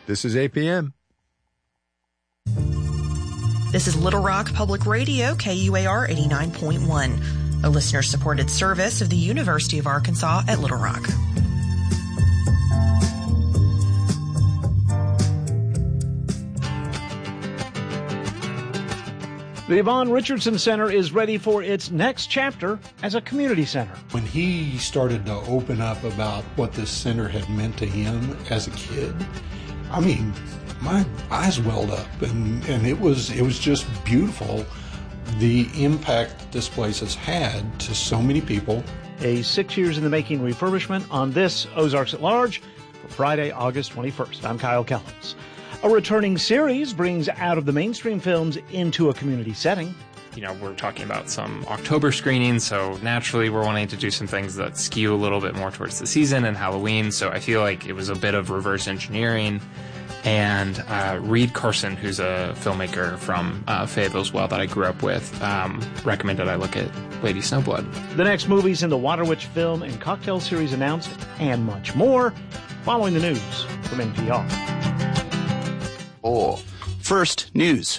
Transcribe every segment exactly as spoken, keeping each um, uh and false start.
This is A P M. This is Little Rock Public Radio, K U A R eighty-nine point one, a listener-supported service of the University of Arkansas at Little Rock. The Yvonne Richardson Center is ready for its next chapter as a community center. When he started to open up about what this center had meant to him as a kid, I mean, my eyes welled up, and, and it was it was just beautiful, the impact this place has had to so many people. A six years in the making refurbishment on this Ozarks at Large for Friday, August twenty-first. I'm Kyle Kellums. A returning series brings out of the mainstream films into a community setting. You know, we're talking about some October screenings, so naturally we're wanting to do some things that skew a little bit more towards the season and Halloween, so I feel like it was a bit of reverse engineering. And uh, Reed Carson, who's a filmmaker from uh, Fayetteville as well that I grew up with, um, recommended I look at Lady Snowblood. The next movies in the Water Witch film and cocktail series announced, and much more, following the news from N P R. Oh. First, news.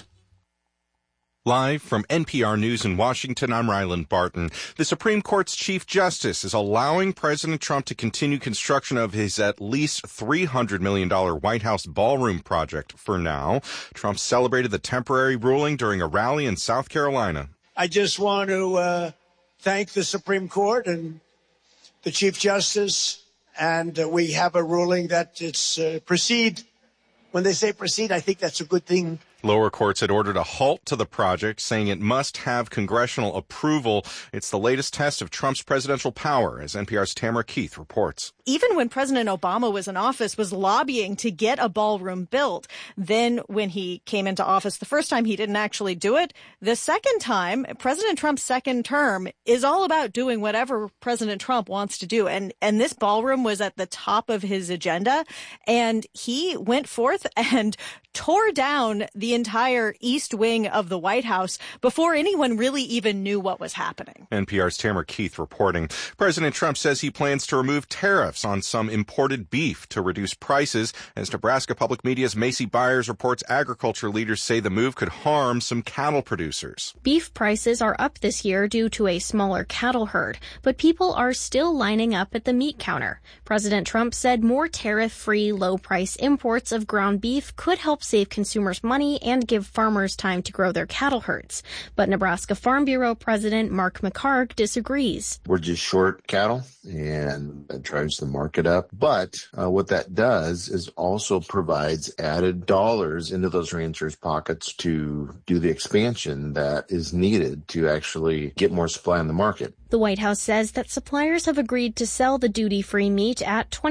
Live from N P R News in Washington, I'm Ryland Barton. The Supreme Court's Chief Justice is allowing President Trump to continue construction of his at least three hundred million dollars White House ballroom project for now. Trump celebrated the temporary ruling during a rally in South Carolina. I just want to uh, thank the Supreme Court and the Chief Justice, and uh, we have a ruling that it's uh, proceed. When they say proceed, I think that's a good thing. Lower courts had ordered a halt to the project, saying it must have congressional approval. It's the latest test of Trump's presidential power, as N P R's Tamara Keith reports. Even when President Obama was in office, was lobbying to get a ballroom built. Then when he came into office the first time, he didn't actually do it. The second time, President Trump's second term is all about doing whatever President Trump wants to do. And, and this ballroom was at the top of his agenda. And he went forth and tore down the entire east wing of the White House before anyone really even knew what was happening. N P R's Tamara Keith reporting. President Trump says he plans to remove tariffs on some imported beef to reduce prices. As Nebraska Public Media's Macy Byers reports, agriculture leaders say the move could harm some cattle producers. Beef prices are up this year due to a smaller cattle herd, but people are still lining up at the meat counter. President Trump said more tariff-free, low-price imports of ground beef could help save consumers money and give farmers time to grow their cattle herds. But Nebraska Farm Bureau President Mark McHargue disagrees. We're just short cattle, and that drives the market up. But uh, what that does is also provides added dollars into those ranchers' pockets to do the expansion that is needed to actually get more supply on the market. The White House says that suppliers have agreed to sell the duty-free meat at twenty